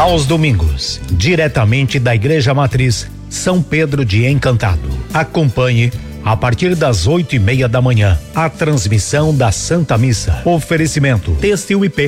Aos domingos, diretamente da Igreja Matriz São Pedro de Encantado. Acompanhe a partir das 8:30 da manhã a transmissão da Santa Missa. Oferecimento Têxtil IP,